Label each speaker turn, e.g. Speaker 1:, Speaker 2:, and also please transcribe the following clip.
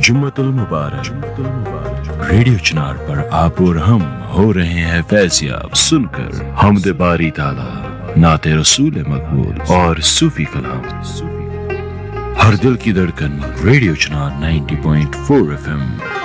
Speaker 1: जुम्मतुल मुबारक। Radio चिनार पर आप और हम हो रहे हैं फैज़याब, सुनकर हमद बारी ताला, नाते रसूल मकबूल और सूफी कलाम। हर दिल की धड़कन रेडियो चिनार 90.4 FM।